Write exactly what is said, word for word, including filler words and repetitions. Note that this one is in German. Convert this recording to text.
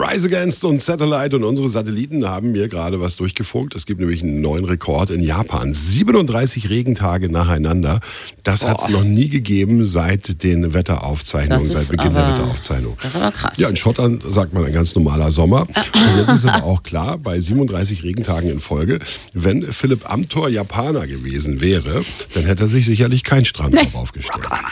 Rise Against und Satellite und unsere Satelliten haben mir gerade was durchgefunkt. Es gibt nämlich einen neuen Rekord in Japan. siebenunddreißig Regentage nacheinander. Das hat es noch nie gegeben seit den Wetteraufzeichnungen, seit Beginn aber, der Wetteraufzeichnung. Das ist aber krass. Ja, in Schottland sagt man ein ganz normaler Sommer. Und jetzt ist aber auch klar, bei siebenunddreißig Regentagen in Folge, wenn Philipp Amthor Japaner gewesen wäre, dann hätte er sich sicherlich keinen Strandkorb aufgestellt.